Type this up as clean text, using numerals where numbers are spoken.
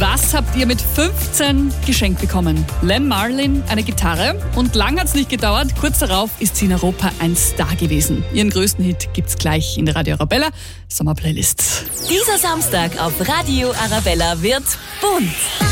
Was habt ihr mit 15 geschenkt bekommen? Len Marlin eine Gitarre und lang hat es nicht gedauert. Kurz darauf ist sie in Europa ein Star gewesen. Ihren größten Hit gibt's gleich in der Radio Arabella Sommerplaylist. Dieser Samstag auf Radio Arabella wird bunt.